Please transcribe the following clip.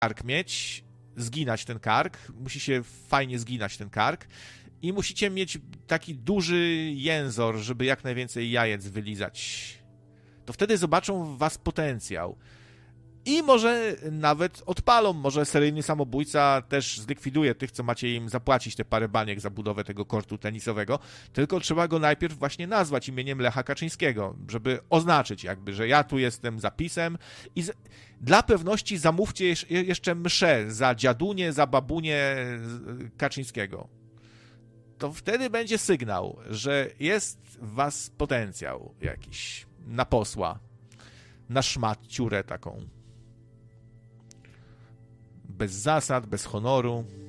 kark mieć, zginać ten kark, musi się fajnie zginać ten kark i musicie mieć taki duży jęzor, żeby jak najwięcej jajec wylizać. To wtedy zobaczą w was potencjał. I może nawet odpalą, może seryjny samobójca też zlikwiduje tych, co macie im zapłacić te parę baniek za budowę tego kortu tenisowego, tylko trzeba go najpierw właśnie nazwać imieniem Lecha Kaczyńskiego, żeby oznaczyć jakby, że ja tu jestem zapisem i dla pewności zamówcie jeszcze mszę za dziadunię, za babunię Kaczyńskiego. To wtedy będzie sygnał, że jest w was potencjał jakiś na posła, na szmatciurę taką. Bez zasad, bez honoru.